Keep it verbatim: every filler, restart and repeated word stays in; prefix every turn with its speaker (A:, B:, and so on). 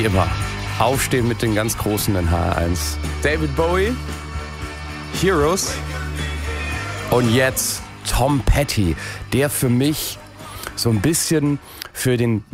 A: immer, aufstehen mit den ganz Großen in H R eins. David Bowie, Heroes. Und jetzt Tom Petty, der für mich so ein bisschen für den